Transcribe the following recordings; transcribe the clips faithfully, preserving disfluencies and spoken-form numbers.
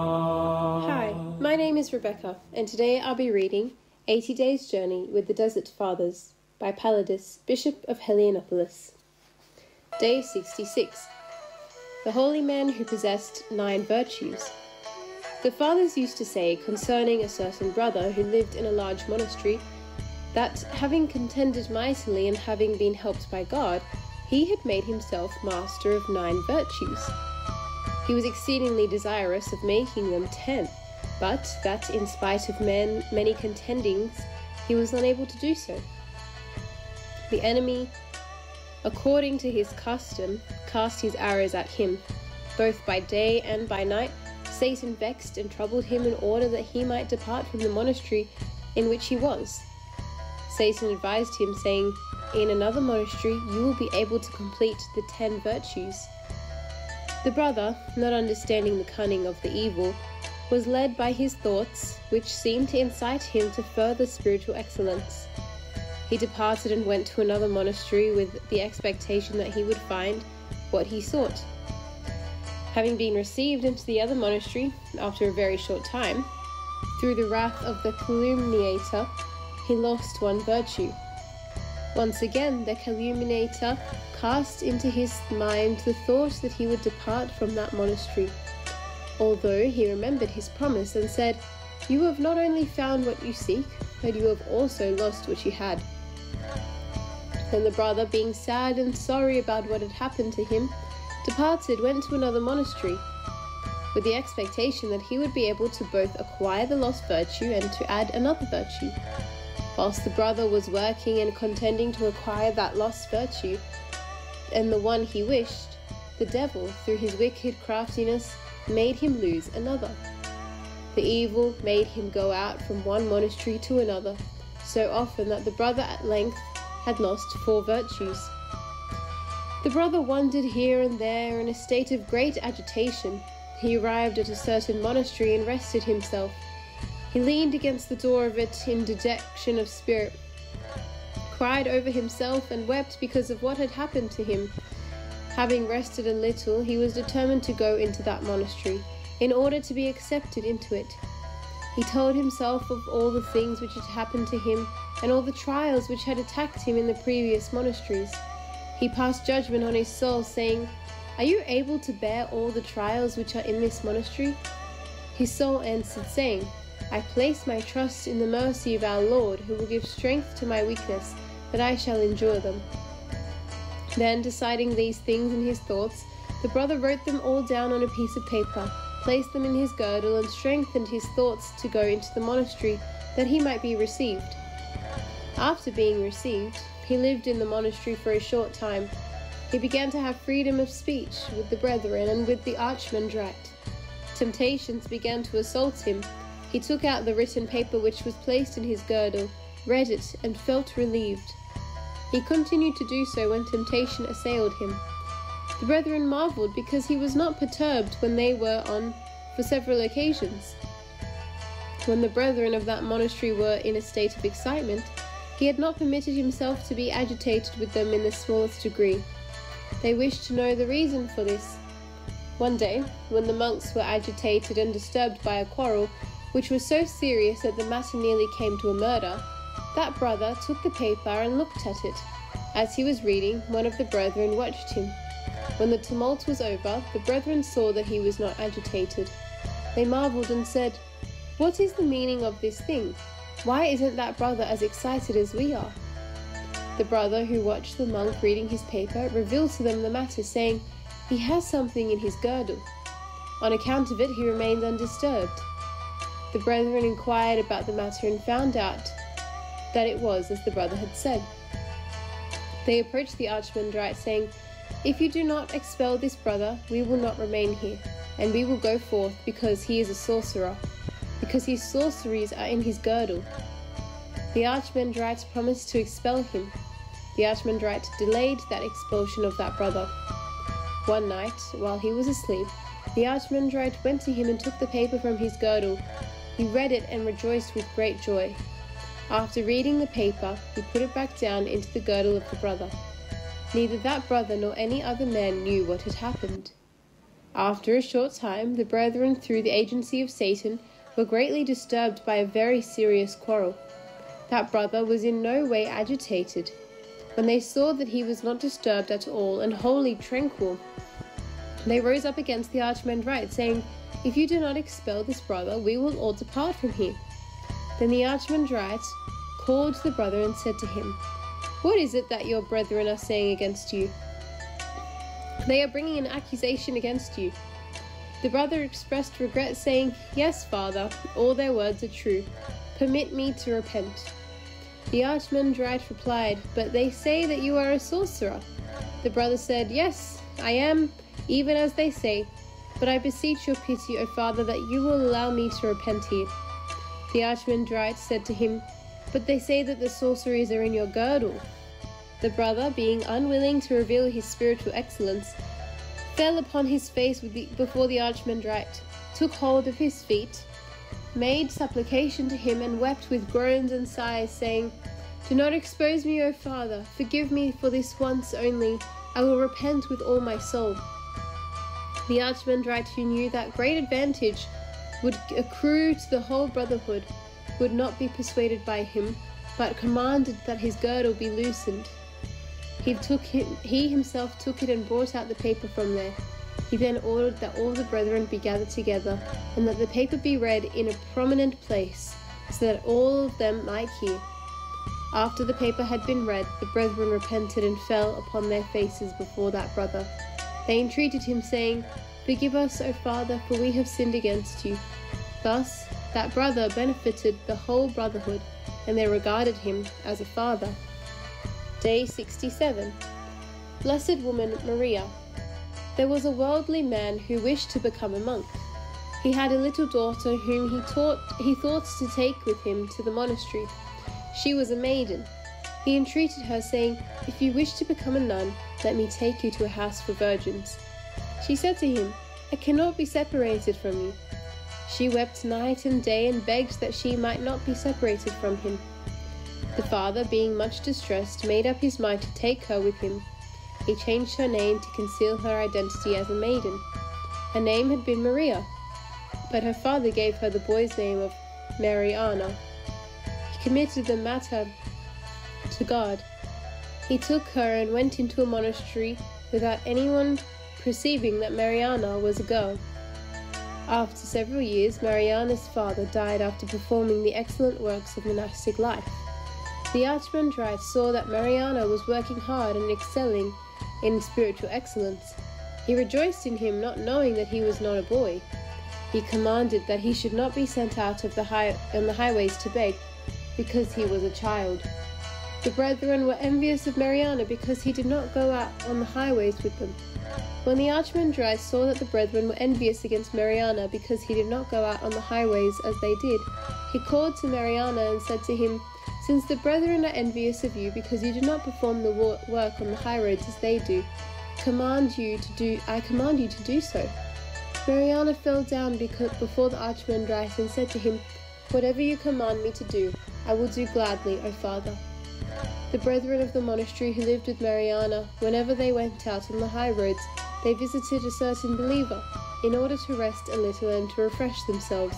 Hi, my name is Rebecca, and today I'll be reading eighty Days Journey with the Desert Fathers by Palladius, Bishop of Heliopolis. Day sixty-six. The Holy Man Who Possessed Nine Virtues. The Fathers used to say concerning a certain brother who lived in a large monastery that, having contended mightily and having been helped by God, he had made himself master of nine virtues. He was exceedingly desirous of making them ten, but that in spite of men, many contendings, he was unable to do so. The enemy, according to his custom, cast his arrows at him. Both by day and by night, Satan vexed and troubled him in order that he might depart from the monastery in which he was. Satan advised him, saying, "In another monastery you will be able to complete the ten virtues." The brother, not understanding the cunning of the evil, was led by his thoughts, which seemed to incite him to further spiritual excellence. He departed and went to another monastery with the expectation that he would find what he sought. Having been received into the other monastery after a very short time, through the wrath of the calumniator, he lost one virtue. Once again, the calumniator cast into his mind the thought that he would depart from that monastery, although he remembered his promise and said, "You have not only found what you seek, but you have also lost what you had." Then the brother, being sad and sorry about what had happened to him, departed, went to another monastery, with the expectation that he would be able to both acquire the lost virtue and to add another virtue. Whilst the brother was working and contending to acquire that lost virtue, and the one he wished, the devil, through his wicked craftiness, made him lose another. The evil made him go out from one monastery to another, so often that the brother at length had lost four virtues. The brother wandered here and there in a state of great agitation. He arrived at a certain monastery and rested himself. He leaned against the door of it in dejection of spirit, cried over himself, and wept because of what had happened to him. Having rested a little, he was determined to go into that monastery, in order to be accepted into it. He told himself of all the things which had happened to him, and all the trials which had attacked him in the previous monasteries. He passed judgment on his soul, saying, "Are you able to bear all the trials which are in this monastery?" His soul answered, saying, "I place my trust in the mercy of our Lord, who will give strength to my weakness, that I shall endure them." Then, deciding these things in his thoughts, the brother wrote them all down on a piece of paper, placed them in his girdle, and strengthened his thoughts to go into the monastery, that he might be received. After being received, he lived in the monastery for a short time. He began to have freedom of speech with the brethren and with the archimandrite. Temptations began to assault him. He took out the written paper which was placed in his girdle, read it, and felt relieved. He continued to do so when temptation assailed him. The brethren marveled because he was not perturbed when they were on for several occasions. When the brethren of that monastery were in a state of excitement, he had not permitted himself to be agitated with them in the smallest degree. They wished to know the reason for this. One day, when the monks were agitated and disturbed by a quarrel, which was so serious that the matter nearly came to a murder, that brother took the paper and looked at it. As he was reading, one of the brethren watched him. When the tumult was over, the brethren saw that he was not agitated. They marveled and said, "What is the meaning of this thing? Why isn't that brother as excited as we are?" The brother, who watched the monk reading his paper, revealed to them the matter, saying, "He has something in his girdle." On account of it, he remained undisturbed. The brethren inquired about the matter and found out that it was as the brother had said. They approached the archimandrite, saying, "If you do not expel this brother, we will not remain here, and we will go forth, because he is a sorcerer, because his sorceries are in his girdle." The archimandrite promised to expel him. The archimandrite delayed that expulsion of that brother. One night, while he was asleep, the archimandrite went to him and took the paper from his girdle. He read it and rejoiced with great joy. After reading the paper, he put it back down into the girdle of the brother. Neither that brother nor any other man knew what had happened. After a short time, the brethren, through the agency of Satan, were greatly disturbed by a very serious quarrel. That brother was in no way agitated. When they saw that he was not disturbed at all and wholly tranquil, they rose up against the archimandrite, saying, "If you do not expel this brother, we will all depart from here." Then the archimandrite called the brother and said to him, "What is it that your brethren are saying against you? They are bringing an accusation against you." The brother expressed regret, saying, "Yes, Father, all their words are true. Permit me to repent." The archimandrite replied, "But they say that you are a sorcerer." The brother said, "Yes, I am, even as they say. But I beseech your pity, O Father, that you will allow me to repent here." The archimandrite said to him, "But they say that the sorceries are in your girdle." The brother, being unwilling to reveal his spiritual excellence, fell upon his face with the, before the archimandrite, took hold of his feet, made supplication to him, and wept with groans and sighs, saying, "Do not expose me, O Father. Forgive me for this once only. I will repent with all my soul." The archimandrite, who knew that great advantage would accrue to the whole brotherhood, would not be persuaded by him, but commanded that his girdle be loosened. He took him, he himself took it and brought out the paper from there. He then ordered that all the brethren be gathered together, and that the paper be read in a prominent place, so that all of them might hear. After the paper had been read, the brethren repented and fell upon their faces before that brother. They entreated him, saying, "Forgive us, O Father, for we have sinned against you." Thus, that brother benefited the whole brotherhood, and they regarded him as a father. Day sixty-seven. Blessed Woman Maria. There was a worldly man who wished to become a monk. He had a little daughter whom he, taught, he thought to take with him to the monastery. She was a maiden. He entreated her, saying, "If you wish to become a nun, let me take you to a house for virgins." She said to him, "I cannot be separated from you." She wept night and day and begged that she might not be separated from him. The father, being much distressed, made up his mind to take her with him. He changed her name to conceal her identity as a maiden. Her name had been Maria, but her father gave her the boy's name of Mariana. He committed the matter to God. He took her and went into a monastery without anyone perceiving that Mariana was a girl. After several years, Mariana's father died after performing the excellent works of monastic life. The archimandrite saw that Mariana was working hard and excelling in spiritual excellence. He rejoiced in him, not knowing that he was not a boy. He commanded that he should not be sent out of the high, on the highways to beg, because he was a child. The brethren were envious of Mariana because he did not go out on the highways with them. When the archimandrite saw that the brethren were envious against Mariana because he did not go out on the highways as they did, he called to Mariana and said to him, "Since the brethren are envious of you because you do not perform the work on the highroads as they do, command you to do, I command you to do so." Mariana fell down before the archimandrite and said to him, "Whatever you command me to do, I will do gladly, O Father." The brethren of the monastery who lived with Mariana, whenever they went out on the highroads, they visited a certain believer, in order to rest a little and to refresh themselves.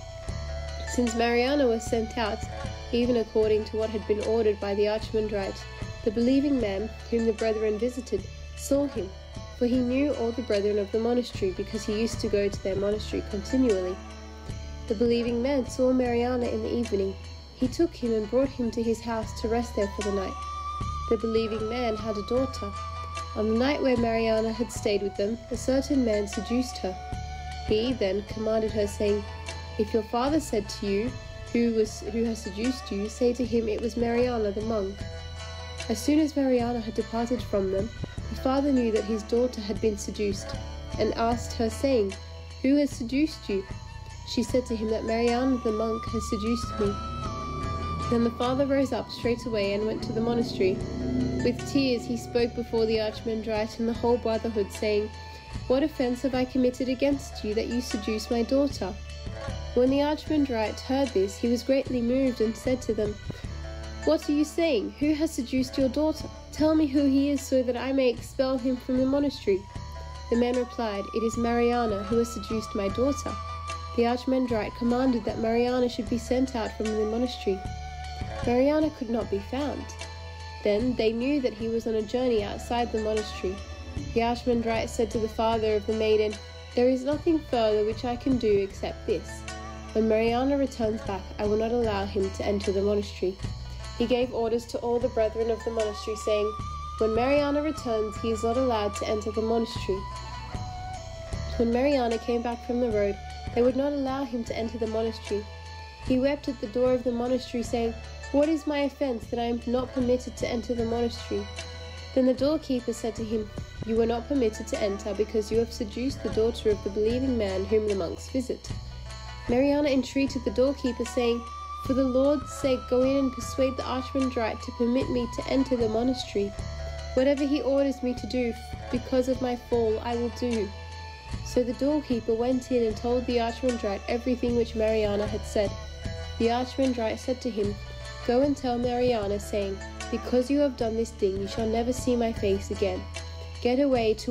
Since Mariana was sent out, even according to what had been ordered by the archimandrite, the believing man, whom the brethren visited, saw him, for he knew all the brethren of the monastery, because he used to go to their monastery continually. The believing man saw Mariana in the evening. He took him and brought him to his house to rest there for the night. The believing man had a daughter. On the night where Mariana had stayed with them, a certain man seduced her. He then commanded her, saying, "If your father said to you, who was who has seduced you, say to him it was Mariana the monk." As soon as Mariana had departed from them, the father knew that his daughter had been seduced, and asked her, saying, "Who has seduced you?" She said to him that Mariana the monk has seduced me. Then the father rose up straightway and went to the monastery. With tears he spoke before the archimandrite and the whole brotherhood, saying, "What offence have I committed against you, that you seduce my daughter?" When the archimandrite heard this, he was greatly moved and said to them, "What are you saying? Who has seduced your daughter? Tell me who he is, so that I may expel him from the monastery." The man replied, "It is Mariana who has seduced my daughter." The Archimandrite commanded that Mariana should be sent out from the monastery. Mariana could not be found. Then they knew that he was on a journey outside the monastery. The Archimandrite said to the father of the maiden, "There is nothing further which I can do except this. When Mariana returns back, I will not allow him to enter the monastery." He gave orders to all the brethren of the monastery, saying, "When Mariana returns, he is not allowed to enter the monastery." When Mariana came back from the road, they would not allow him to enter the monastery. He wept at the door of the monastery, saying, "What is my offense that I am not permitted to enter the monastery?" Then the doorkeeper said to him, "You were not permitted to enter because you have seduced the daughter of the believing man whom the monks visit." Mariana entreated the doorkeeper, saying, "For the Lord's sake, go in and persuade the Archimandrite to permit me to enter the monastery. Whatever he orders me to do because of my fall, I will do." So the doorkeeper went in and told the Archimandrite everything which Mariana had said. The Archimandrite said to him, "Go and tell Mariana, saying, 'Because you have done this thing, you shall never see my face again. Get away to